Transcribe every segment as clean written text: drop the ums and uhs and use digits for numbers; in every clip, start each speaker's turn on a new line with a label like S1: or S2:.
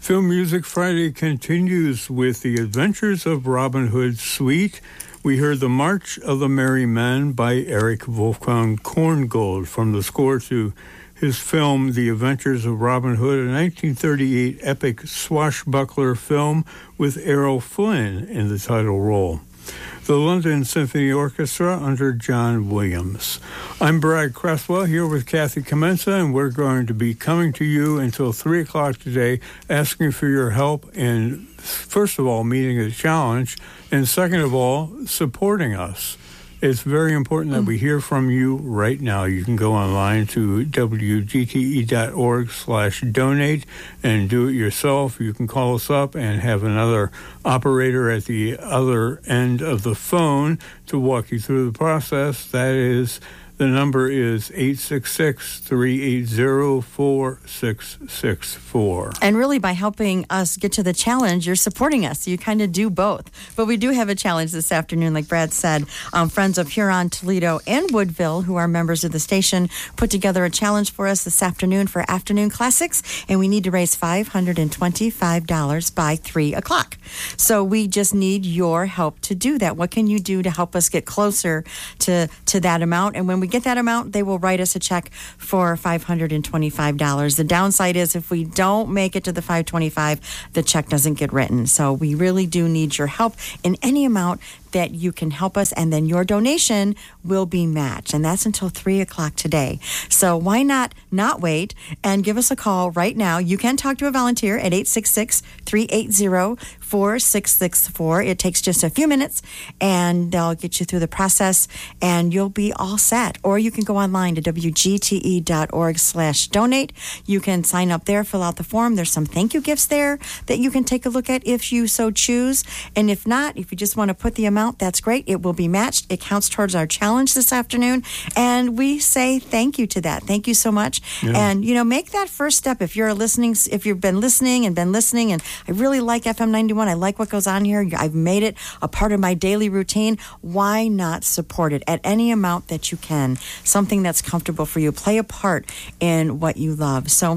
S1: Film Music Friday continues with The Adventures of Robin Hood Suite. We heard The March of the Merry Men by Erich Wolfgang Korngold from the score to his film The Adventures of Robin Hood, a 1938 epic swashbuckler film with Errol Flynn in the title role. The London Symphony Orchestra under John Williams. I'm Brad Cresswell here with Kathy Comenza, and we're going to be coming to you until 3 o'clock today, asking for your help in, first of all, meeting the challenge, and second of all, supporting us. It's very important that we hear from you right now. You can go online to wgte.org/donate and do it yourself. You can call us up and have another operator at the other end of the phone to walk you through the process. The number is 866-380-4664.
S2: And really, by helping us get to the challenge, you're supporting us. You kind of do both. But we do have a challenge this afternoon, like Brad said. Friends of Huron, Toledo, and Woodville, who are members of the station, put together a challenge for us this afternoon for Afternoon Classics, and we need to raise $525 by 3 o'clock. So we just need your help to do that. What can you do to help us get closer to that amount? And when we get that amount, they will write us a check for $525. The downside is if we don't make it to the $525, the check doesn't get written. So we really do need your help in any amount that you can help us, and then your donation will be matched. And that's until 3 o'clock today. So why not wait and give us a call right now? You can talk to a volunteer at 866-380-4664. It takes just a few minutes, and they'll get you through the process, and you'll be all set. Or you can go online to wgte.org/donate. You can sign up there, fill out the form. There's some thank you gifts there that you can take a look at if you so choose. And if not, if you just want to put the amount, that's great. It will be matched. It counts towards our challenge this afternoon. And we say thank you to that. Thank you so much. Yeah. And, make that first step. If you've been listening, and I really like FM 91, I like what goes on here, I've made it a part of my daily routine, why not support it at any amount that you can? Something that's comfortable for you. Play a part in what you love. So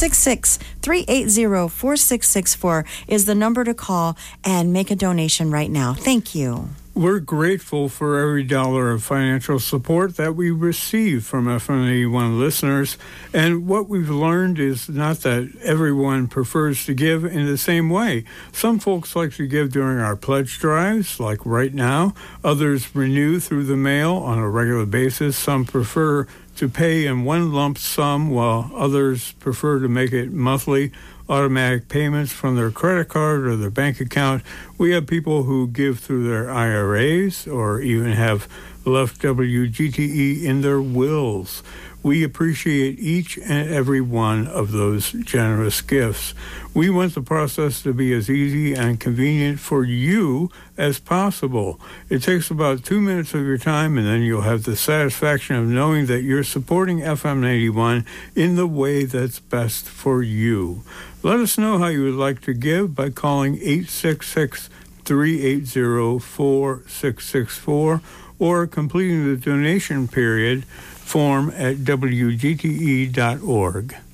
S2: 866-380-4664 is the number to call and make a donation right now. Thank you.
S1: We're grateful for every dollar of financial support that we receive from FM 81 listeners. And what we've learned is not that everyone prefers to give in the same way. Some folks like to give during our pledge drives, like right now. Others renew through the mail on a regular basis. Some prefer to pay in one lump sum, while others prefer to make it monthly automatic payments from their credit card or their bank account. We have people who give through their IRAs or even have left WGTE in their wills. We appreciate each and every one of those generous gifts. We want the process to be as easy and convenient for you as possible. It takes about 2 minutes of your time, and then you'll have the satisfaction of knowing that you're supporting FM 91 in the way that's best for you. Let us know how you would like to give by calling 866-380-4664 or completing the donation period form at wgte.org.